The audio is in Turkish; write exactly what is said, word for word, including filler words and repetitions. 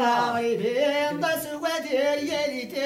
为兵的是我的眼里的。